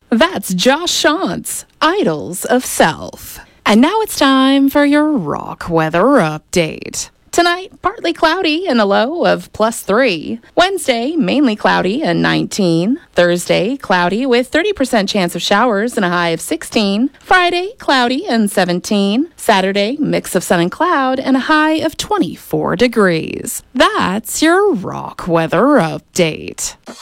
That's Josh Shantz, Idols of Self. And now it's time for your rock weather update. Tonight, partly cloudy and a low of +3. Wednesday, mainly cloudy and 19. Thursday, cloudy with 30% chance of showers and a high of 16. Friday, cloudy and 17. Saturday, mix of sun and cloud and a high of 24 degrees. That's your rock weather update.